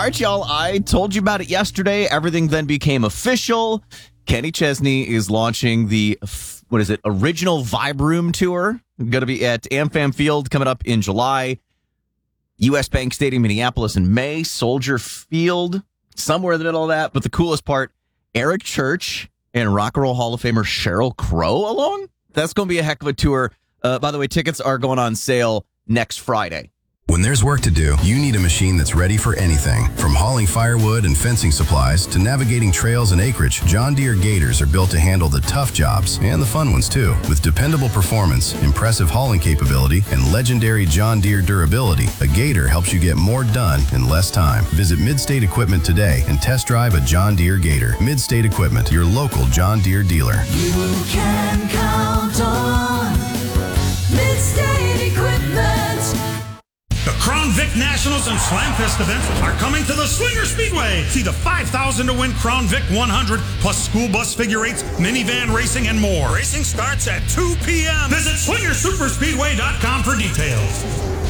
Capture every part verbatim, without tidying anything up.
All right, y'all. I told you about it yesterday. Everything then became official. Kenny Chesney is launching the, what is it, original Vibe Room Tour. Going to be at AmFam Field coming up in July. U S Bank Stadium, Minneapolis in May. Soldier Field, somewhere in the middle of that. But the coolest part, Eric Church and Rock and Roll Hall of Famer Sheryl Crow along. That's going to be a heck of a tour. Uh, by the way, tickets are going on sale next Friday. When there's work to do, you need a machine that's ready for anything. From hauling firewood and fencing supplies to navigating trails and acreage, John Deere Gators are built to handle the tough jobs and the fun ones too. With dependable performance, impressive hauling capability, and legendary John Deere durability, a Gator helps you get more done in less time. Visit Midstate Equipment today and test drive a John Deere Gator. Midstate Equipment, your local John Deere dealer. You can count on Midstate Equipment. The Crown Vic Nationals and Slamfest events are coming to the Swinger Speedway. See the five thousand to win Crown Vic one hundred, plus school bus figure eights, minivan racing, and more. Racing starts at two p.m. Visit swinger superspeedway dot com for details.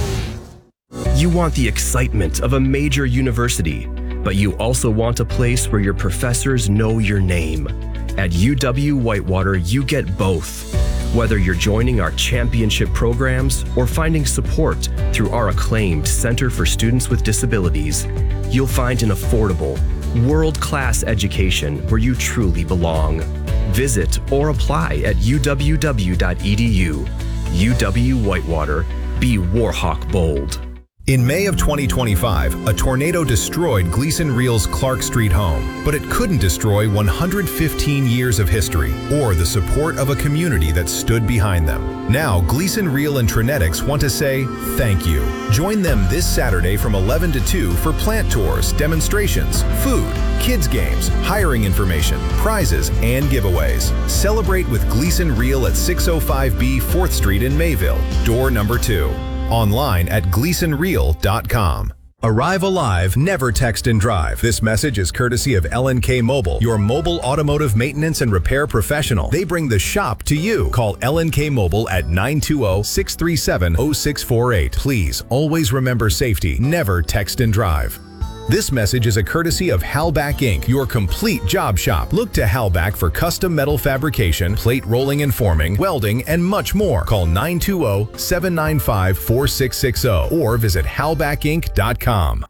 You want the excitement of a major university, but you also want a place where your professors know your name. At U W-Whitewater, you get both. Whether you're joining our championship programs or finding support through our acclaimed Center for Students with Disabilities, you'll find an affordable, world-class education where you truly belong. Visit or apply at u w w dot e d u. U W-Whitewater. Be Warhawk bold. In May of twenty twenty-five, a tornado destroyed Gleason Reel's Clark Street home, but it couldn't destroy one hundred fifteen years of history or the support of a community that stood behind them. Now, Gleason Reel and Trinetics want to say thank you. Join them this Saturday from eleven to two for plant tours, demonstrations, food, kids games, hiring information, prizes, and giveaways. Celebrate with Gleason Reel at six oh five B fourth Street in Mayville, door number two. Online at gleason reel dot com. Arrive alive, never text and drive. This message is courtesy of L N K Mobile, your mobile automotive maintenance and repair professional. They bring the shop to you. Call L N K Mobile at nine two zero, six three seven, zero six four eight. Please always remember safety, never text and drive. This message is a courtesy of Halbach Incorporated, your complete job shop. Look to Halbach for custom metal fabrication, plate rolling and forming, welding, and much more. Call nine two zero, seven nine five, four six six zero or visit halbach inc dot com.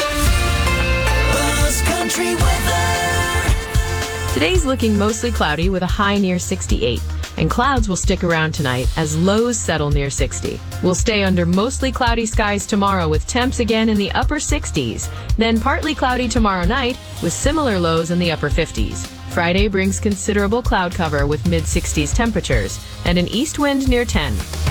Buzz Country weather. Today's looking mostly cloudy with a high near sixty-eight. And clouds will stick around tonight as lows settle near sixty. We'll stay under mostly cloudy skies tomorrow with temps again in the upper sixties. Then partly cloudy tomorrow night with similar lows in the upper fifties. Friday brings considerable cloud cover with mid sixties temperatures and an east wind near ten.